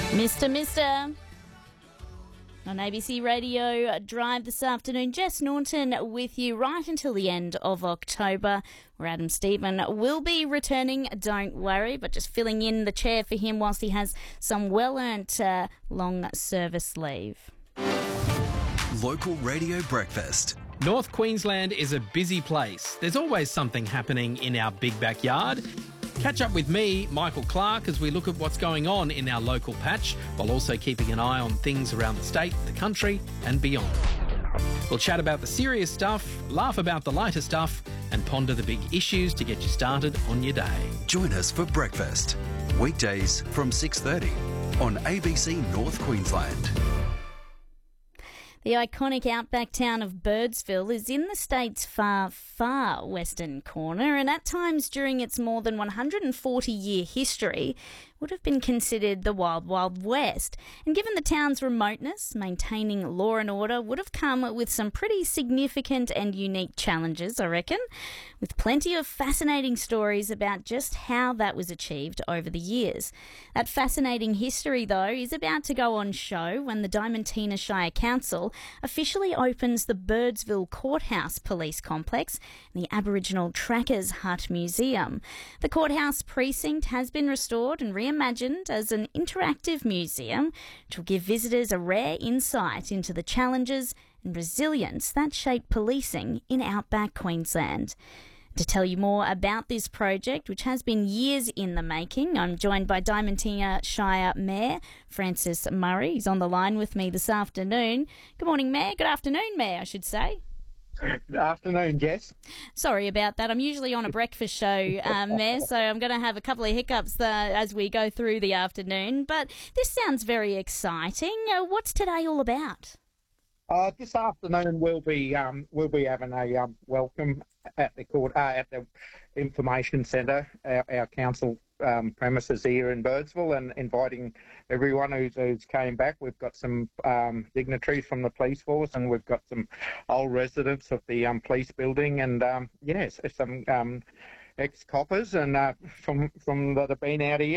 Mister. On ABC Radio Drive this afternoon, Jess Norton with you right until the end of October, where Adam Stephen will be returning, don't worry, but just filling in the chair for him whilst he has some well-earned long service leave. Local Radio Breakfast. North Queensland is a busy place. There's always something happening in our big backyard. Catch up with me, Michael Clark, as we look at what's going on in our local patch, while also keeping an eye on things around the state, the country and beyond. We'll chat about the serious stuff, laugh about the lighter stuff and ponder the big issues to get you started on your day. Join us for breakfast, weekdays from 6:30 on ABC North Queensland. The iconic outback town of Birdsville is in the state's far western corner, and at times during its more than 140-year history would have been considered the Wild Wild West. And given the town's remoteness, maintaining law and order would have come with some pretty significant and unique challenges, I reckon, with plenty of fascinating stories about just how that was achieved over the years. That fascinating history, though, is about to go on show when the Diamantina Shire Council officially opens the Birdsville Courthouse Police Complex and the Aboriginal Trackers Hut Museum. The courthouse precinct has been restored and reimagined as an interactive museum, which will give visitors a rare insight into the challenges and resilience that shape policing in outback Queensland. To tell you more about this project, which has been years in the making, I'm joined by Diamantina Shire Mayor Francis Murray. He's on the line with me this afternoon. Good morning, Mayor. Good afternoon, Mayor, I should say. Good afternoon, Jess. Sorry about that. I'm usually on a breakfast show, Mayor, so I'm going to have a couple of hiccups as we go through the afternoon. But this sounds very exciting. What's today all about? This afternoon we'll be having a welcome at the information centre, our council premises here in Birdsville, and inviting everyone who's came back. We've got some dignitaries from the police force, and we've got some old residents of the police building, and some ex-coppers and from that have been out here.